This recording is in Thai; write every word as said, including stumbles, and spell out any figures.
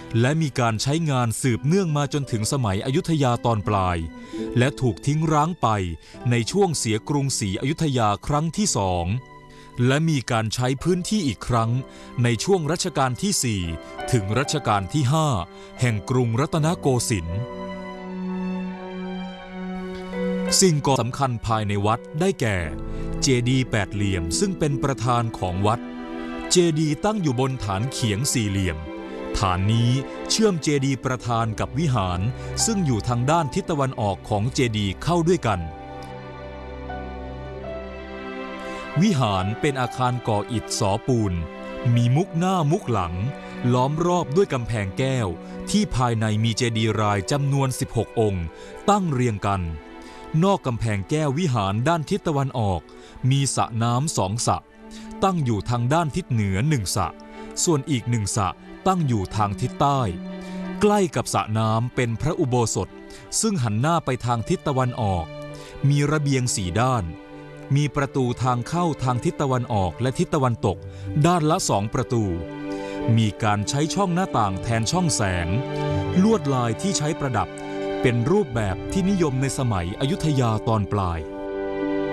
และมีการใช้งานสืบเนื่องมาจนถึงสมัยอยุธยาตอนปลายและถูกทิ้งร้างไปในช่วงเสียกรุงศรีอยุธยาครั้งที่สองและมีการใช้พื้นที่อีกครั้งในช่วงรัชกาลที่สี่ถึงรัชกาลที่ห้าแห่งกรุงรัตนโกสินทร์สิ่งก่อสำคัญภายในวัดได้แก่เจดีย์แปดเหลี่ยมซึ่งเป็นประธานของวัดเจดีย์ตั้งอยู่บนฐานเขียงสี่เหลี่ยมฐานนี้เชื่อมเจดีย์ประธานกับวิหารซึ่งอยู่ทางด้านทิศตะวันออกของเจดีย์เข้าด้วยกันวิหารเป็นอาคารก่ออิฐสอปูนมีมุกหน้ามุกหลังล้อมรอบด้วยกำแพงแก้วที่ภายในมีเจดีย์รายจำนวนสิบหกองค์ตั้งเรียงกันนอกกำแพงแก้ววิหารด้านทิศตะวันออกมีสระน้ำสองสระตั้งอยู่ทางด้านทิศเหนือหนึ่งสระส่วนอีกหนึ่งสระตั้งอยู่ทางทิศใต้ใกล้กับสระน้ำเป็นพระอุโบสถซึ่งหันหน้าไปทางทิศตะวันออกมีระเบียงสี่ด้านมีประตูทางเข้าทางทิศตะวันออกและทิศตะวันตกด้านละสองประตูมีการใช้ช่องหน้าต่างแทนช่องแสงลวดลายที่ใช้ประดับเป็นรูปแบบที่นิยมในสมัยอยุธยาตอนปลาย